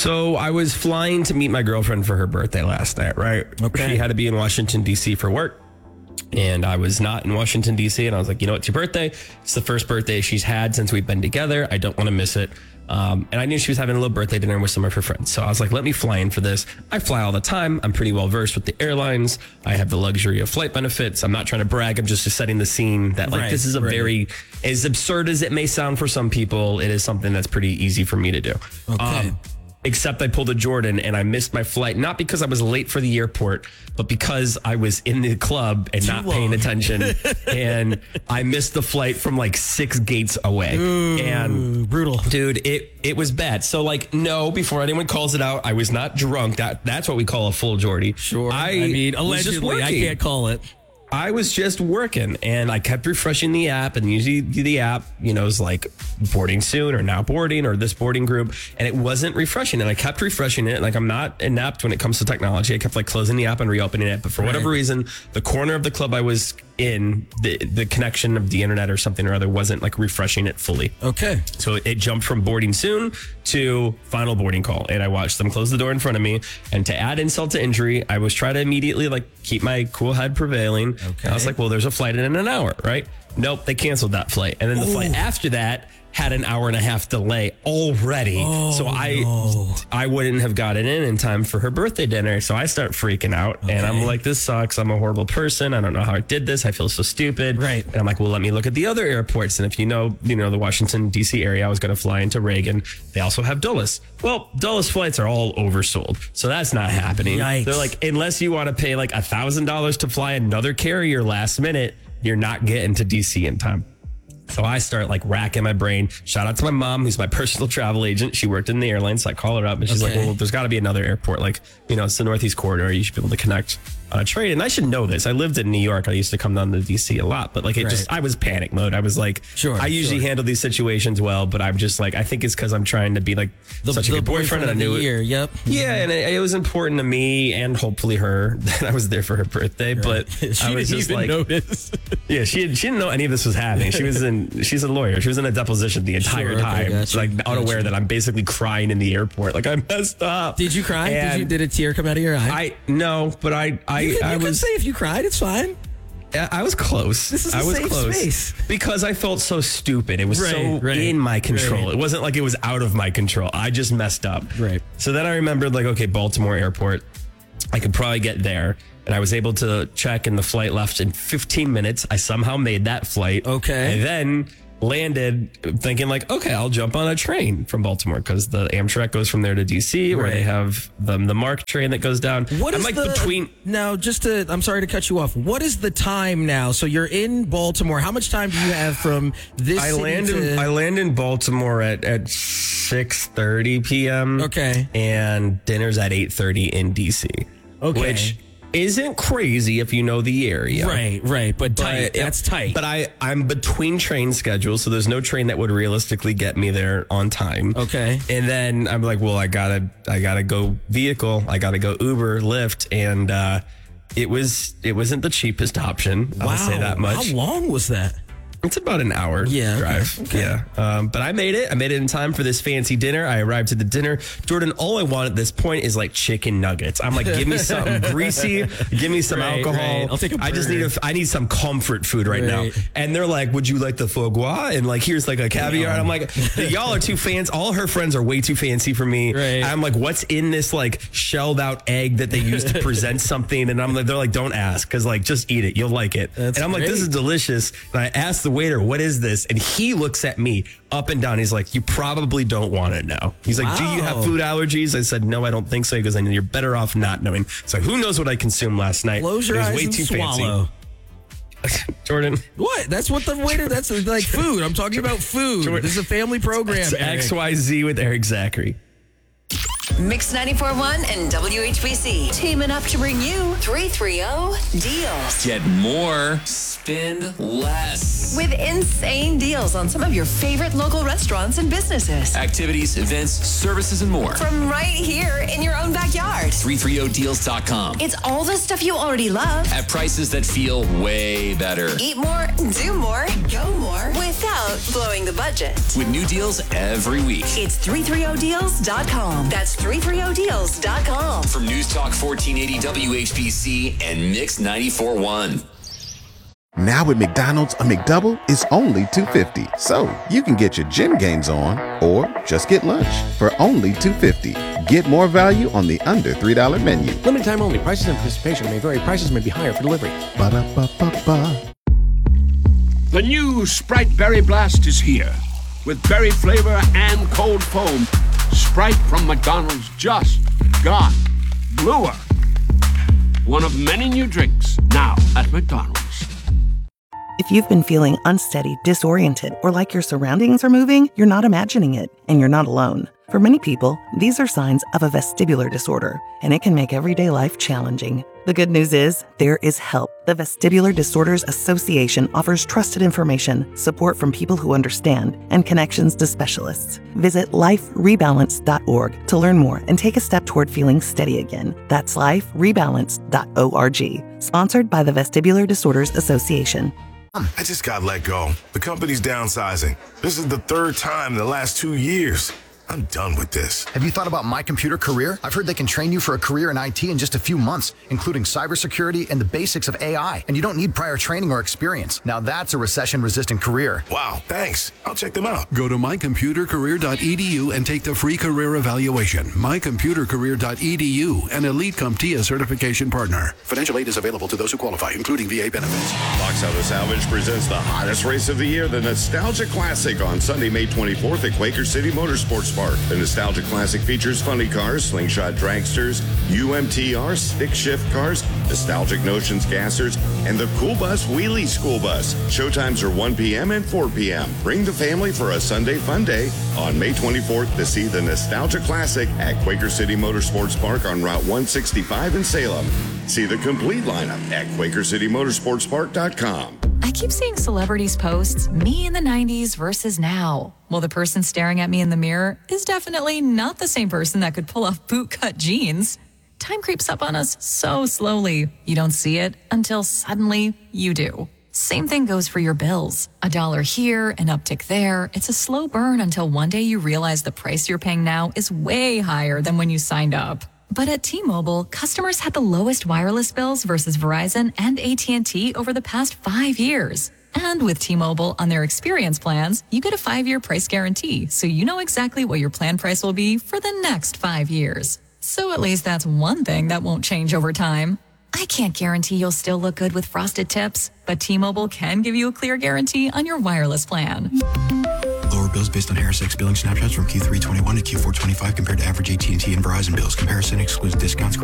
So I was flying to meet my girlfriend for her birthday last night, right? Okay. She had to be in Washington, D.C. for work. And I was not in Washington, D.C. And I was like, you know what? It's your birthday. It's the first birthday she's had since we've been together. I don't want to miss it. And I knew she was having a little birthday dinner with some of her friends. So I was like, let me fly in for this. I fly all the time. I'm pretty well versed with the airlines. I have the luxury of flight benefits. I'm not trying to brag. I'm just setting the scene that like this is a very, as absurd as it may sound for some people, it is something that's pretty easy for me to do. Okay. Except I pulled a Jordan and I missed my flight, not because I was late for the airport, but because I was in the club and not paying attention. And I missed the flight from like 6 gates away. Ooh, and brutal. Dude, it was bad. So like, no, before anyone calls it out, I was not drunk. That's what we call a full Geordie. Sure. I mean, was just allegedly, I working. can't call it. I was just working and I kept refreshing the app, and usually the app, is like boarding soon or now boarding or this boarding group, and it wasn't refreshing, and I kept refreshing it. Like, I'm not inept when it comes to technology. I kept like closing the app and reopening it, but for whatever reason, the corner of the club I was in, the connection of the internet or something or other wasn't like refreshing it fully. Okay. So it jumped from boarding soon to final boarding call. And I watched them close the door in front of me. And to add insult to injury, I was trying to immediately like keep my cool head prevailing. Okay. And I was like, well, there's a flight in an hour, right? Nope, they canceled that flight. And then the flight after that had an hour and a half delay already. So I wouldn't have gotten in time for her birthday dinner. So I start freaking out and I'm like, this sucks. I'm a horrible person. I don't know how I did this. I feel so stupid. Right. And I'm like, well, let me look at the other airports. And if you know the Washington, D.C. area, I was going to fly into Reagan. They also have Dulles. Well, Dulles flights are all oversold. So that's not happening. Yikes. They're like, unless you want to pay like $1,000 to fly another carrier last minute, you're not getting to D.C. in time. So I start like racking my brain. Shout out to my mom, who's my personal travel agent. She worked in the airline, so I call her up and she's like, well, there's got to be another airport. Like, it's the Northeast Corridor. You should be able to connect on a train. And I should know this. I lived in New York. I used to come down to DC a lot, but like I was panic mode. I was like, I usually handle these situations well, but I'm just like, I think it's because I'm trying to be like such a good boyfriend. And I knew it. Yep. Yeah, and it was important to me and hopefully her that I was there for her birthday. But She I was didn't just even like, notice. yeah, she didn't know any of this was happening. She's a lawyer. She was in a deposition the entire time. Gotcha, like unaware that I'm basically crying in the airport. Like, I messed up. Did you cry? And Did a tear come out of your eye? No, but I was say if you cried, it's fine. I was close. This is a I was safe close space. because I felt so stupid. It was in my control. It wasn't like it was out of my control. I just messed up. Right. So then I remembered like, okay, Baltimore Airport, I could probably get there. And I was able to check, and the flight left in 15 minutes. I somehow made that flight. Okay. And then landed thinking like, okay, I'll jump on a train from Baltimore because the Amtrak goes from there to DC, where they have the MARC train that goes down. What is between now? I'm sorry to cut you off. What is the time now? So you're in Baltimore. How much time do you have from this? I land in Baltimore at 6:30 p.m. Okay, and dinner's at 8:30 in DC. Okay, which isn't crazy if you know the area. Right. But tight. That's tight. But I'm between train schedules, so there's no train that would realistically get me there on time. Okay. And then I'm like, well, I gotta go vehicle. I gotta go Uber, Lyft, and it wasn't the cheapest option. I'll say that much. How long was that? It's about an hour drive. Okay. Yeah. But I made it. I made it in time for this fancy dinner. I arrived at the dinner. Jordan, all I want at this point is like chicken nuggets. I'm like, give me something greasy. Give me some alcohol. Right. I'll take a burger. I need some comfort food right now. And they're like, would you like the foie gras? And like, here's like a caviar. And I'm like, y'all are too fancy. All her friends are way too fancy for me. Right. I'm like, what's in this like shelled out egg that they use to present something? And they're like, don't ask. Cause like, just eat it. You'll like it. That's and I'm like, this is delicious. And I asked the waiter, what is this? And he looks at me up and down. He's like, you probably don't want it now. He's like, do you have food allergies? I said, no, I don't think so. He goes, you're better off not knowing. So who knows what I consumed last night? Close your eyes and swallow. Jordan. What? That's what the waiter, that's like food. I'm talking about food. Jordan. This is a family program. It's XYZ with Eric Zachary. Mix 94.1 and WHBC teaming up to bring you 330 deals. Get more, spend less. With insane deals on some of your favorite local restaurants and businesses. Activities, events, services, and more. From right here in your own backyard. 330deals.com. It's all the stuff you already love. At prices that feel way better. Eat more, do more, go more with without blowing the budget. With new deals every week. It's 330deals.com. That's 330deals.com. From News Talk 1480 WHBC and Mix 94.1. Now at McDonald's, a McDouble is only $2.50. So you can get your gym gains on or just get lunch for only $2.50. Get more value on the under $3 menu. Limited time only. Prices and participation may vary. Prices may be higher for delivery. Ba-da-ba-ba-ba. The new Sprite Berry Blast is here. With berry flavor and cold foam, Sprite from McDonald's just got bluer. One of many new drinks now at McDonald's. If you've been feeling unsteady, disoriented, or like your surroundings are moving, you're not imagining it, and you're not alone. For many people, these are signs of a vestibular disorder, and it can make everyday life challenging. The good news is, there is help. The Vestibular Disorders Association offers trusted information, support from people who understand, and connections to specialists. Visit liferebalance.org to learn more and take a step toward feeling steady again. That's liferebalance.org. Sponsored by the Vestibular Disorders Association. I just got let go. The company's downsizing. This is the third time in the last 2 years. I'm done with this. Have you thought about My Computer Career? I've heard they can train you for a career in IT in just a few months, including cybersecurity and the basics of AI. And you don't need prior training or experience. Now that's a recession-resistant career. Wow, thanks. I'll check them out. Go to mycomputercareer.edu and take the free career evaluation. Mycomputercareer.edu, an Elite CompTIA certification partner. Financial aid is available to those who qualify, including VA benefits. Box Auto Salvage presents the hottest race of the year, the Nostalgia Classic, on Sunday, May 24th at Quaker City Motorsports Park. The Nostalgia Classic features funny cars, slingshot dragsters, UMTR, stick shift cars, nostalgic Notions gassers, and the Cool Bus Wheelie School Bus. Showtimes are 1 p.m. and 4 p.m. Bring the family for a Sunday fun day on May 24th to see the Nostalgia Classic at Quaker City Motorsports Park on Route 165 in Salem. See the complete lineup at QuakerCityMotorsportsPark.com. I keep seeing celebrities post me in the 90s versus now. Well, the person staring at me in the mirror is definitely not the same person that could pull off bootcut jeans. Time creeps up on us so slowly. You don't see it until suddenly you do. Same thing goes for your bills. $1 here, an uptick there. It's a slow burn until one day you realize the price you're paying now is way higher than when you signed up. But at T-Mobile, customers had the lowest wireless bills versus Verizon and AT&T over the past 5 years. And with T-Mobile on their experience plans, you get a 5-year price guarantee, so you know exactly what your plan price will be for the next 5 years. So at least that's one thing that won't change over time. I can't guarantee you'll still look good with frosted tips, but T-Mobile can give you a clear guarantee on your wireless plan. Lower bills based on Harris X billing snapshots from Q3 21 to Q4 25 compared to average AT&T and Verizon bills. Comparison excludes discounts.